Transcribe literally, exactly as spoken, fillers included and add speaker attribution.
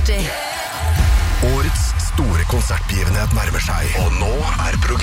Speaker 1: Dirty.
Speaker 2: Årets store konsertbegivenhet nærmer seg, og nå er programmet